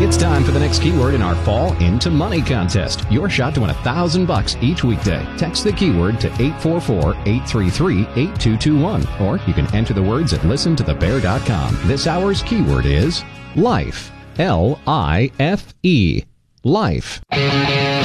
It's time for the next keyword in our Fall Into Money contest. Your shot to win $1,000 each weekday. Text the keyword to 844-833-8221. Or you can enter the words at listentothebear.com. This hour's keyword is life. L-I-F-E. Life.